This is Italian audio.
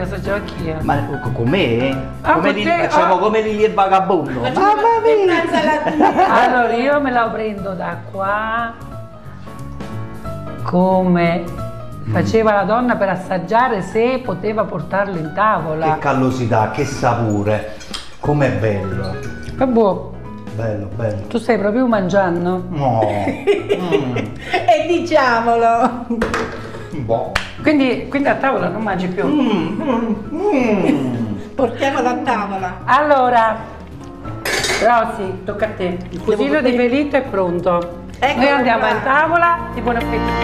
assaggiare anch'io. Ma con me? Ah, Come con te? facciamo come Lili e Vagabondo. Mamma mia! Allora io me la prendo da qua, come faceva la donna per assaggiare se poteva portarlo in tavola. Che callosità, che sapore. Com'è bello. È buono. Bello, bello. Tu stai proprio mangiando? No. E diciamolo! Boh. Quindi a tavola non mangi più. Portiamolo a tavola. Allora, Rosy, tocca a te. Il fusillo di Felito è pronto. Eccolo Noi andiamo qua. in tavola e buon appetito.